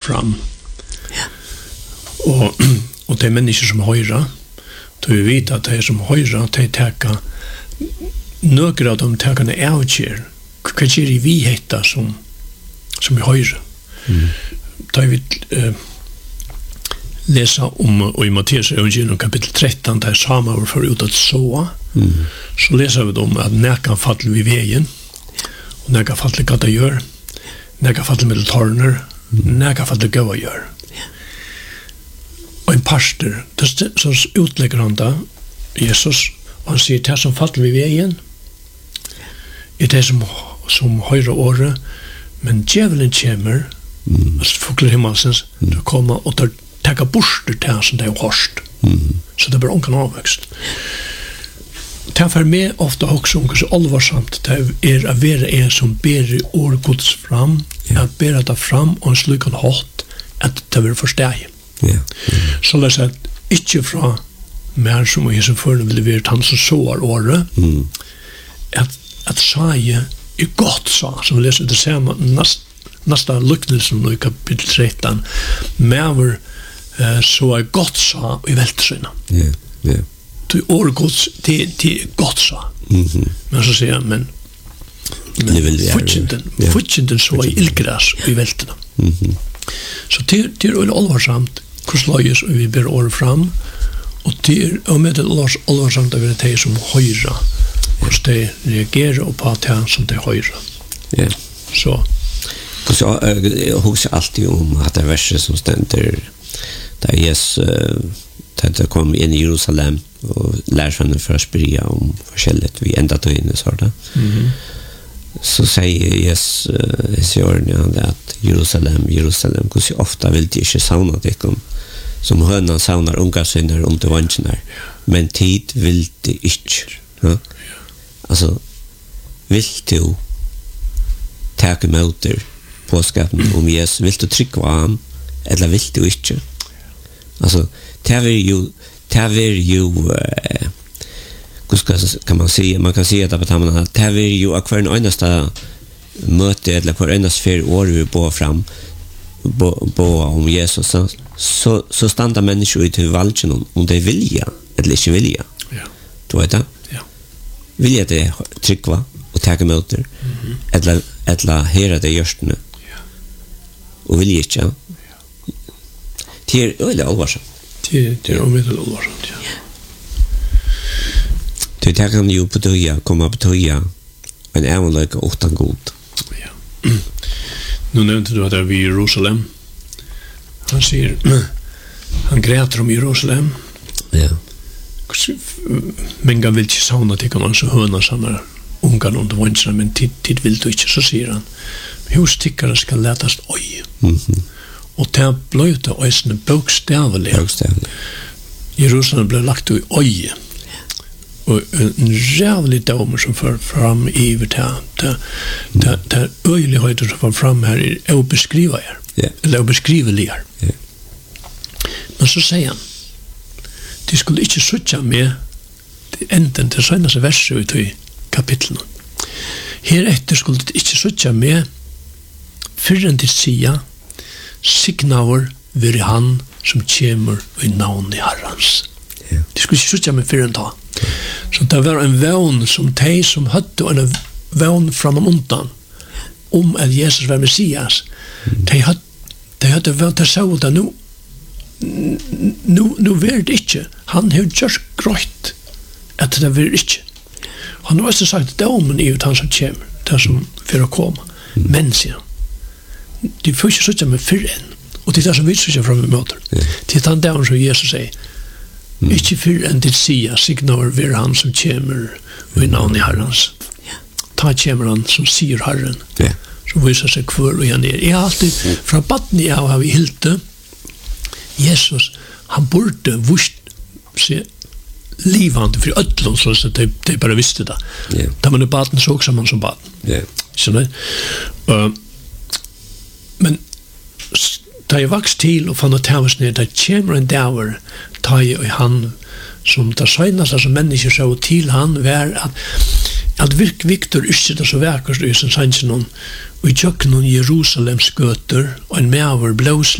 fram. Och det är människor som höra. Då vi vet att det är som höra, det är täcka några av dem täckarna är avkär. Vad gör vi heter som vi höra? Då vi läsa om i Matteus evangelium kapitel 13 där samma var för ut att så så läser vi om att näkan faller vid vägen och näkan faller gata gör näkan faller med torner näkan faller gåva gör och en pastor så utlägger han då Jesus och han säger det som faller vid vägen är det som höra året men djävulen kommer fåglar himmelsens då kommer och tar taka borster till som det är hårst. Så det blir onkan avväxt. Det för mig ofta också så allvarsamt det är att vara en som ber ord Guds fram, att bära det fram och slukan hårt att det vill förstärka. Så det är inte från mer som är som förr vill vara han som sår året att säga är gott så som vi läser det samma nästa lycknelsen i kapitel 13 mer så är gott så i vältsyna. Ja. Du orgods till gott så. Men så säger men fortsätter så i ilgras i välterna. Så det är allvarsamt kurslöjes och vi ber år fram och det är med det allvarsamt att det är som höra hur det reagerar på det som det höra. Ja. Så jag huskar alltid om att det verser som ständer där Jesus kom in i Jerusalem och lär sig först börja om forskjellet vi ända tog in så där. Så säger Jesus att Jerusalem, hur så ofta vill de inte sauna det som hönan saunar unga synder om till vanchen men tid vill de inte. Ja? Alltså vill du ta emot påskapen om Jesus vill du trycka han eller vill du inte. Alltså det är ju kan man säga man kan säga att det är ju att för en nästa möte eller på en sfär år vi på fram på om Jesus så stannar människor i till valchen om de vilja eller inte vilja. Ja. Du vet det? Ja. Vilja det trycka och ta emot det. Eller höra det görstne. Ja. Och vilja inte. Det är öle allvarsamt. Det är omedel allvarsamt, ja. Det kan ju komma betyda en ävenlöka utan god. Ja. Nu nämnde du att det är vid Jerusalem. Han säger, han gräter om Jerusalem. Ja. Många vill inte sauna till honom så höna sådana ungar under vansarna, men tid vill du inte, så säger han. Hustyckare ska lätas oj. Och det blev det ösne bokstavligt. Jerusalem blev lagt i oj. Och en jävligt dom som för fram i det öjligheter som för fram här är obeskriva eller obeskriveliga. Men så säger han de skulle inte söka med änden till senaste verset i kapitlen. Här efter skulle de inte söka med förrän till sia signaver veri han som kommer i navn i Herrans. Det skulle ikke søke med fyren da. Så det var en vän som de som hadde en vän framan undan om at Jesus var Messias. De hadde vän til så det nu var det ikke. Han har just grøtt at det var ikke. Han har også sagt domen i han som kommer, det som for å komme. Men sier han, de får ikke søke med fyren. Og det er det som vi søker fram i møter. Det er den som Jesus sier. Ikke før enn til sida signaver vir han som kommer i navn i Herrens. Ta kommer han som sier Herren. Som viser seg hvor og han er. Jeg har alltid fra baden jeg har vi hilte Jesus, han burde vust se livande for ødlån så at de bare visste det. Da man i baden så også man som baden. Men da jeg vokst til og fann at det var ned, da kommer en dager ta jeg han som tar søgnast som mennesker så til han var at Victor ikke det så vekkert i sin sannsyn og i tjøkken Jerusalems gøter og en medover blås